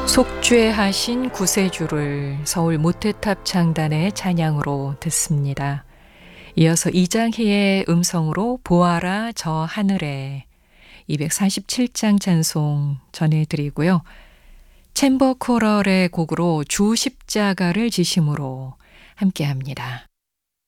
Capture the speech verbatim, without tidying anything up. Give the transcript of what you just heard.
속죄하신 구세주를 서울 모태탑 창단의 찬양으로 듣습니다. 이어서 이장희의 음성으로 보아라 저 하늘에 이백사십칠 장 찬송 전해드리고요. 챔버 코럴의 곡으로 주 십자가를 지심으로 함께합니다.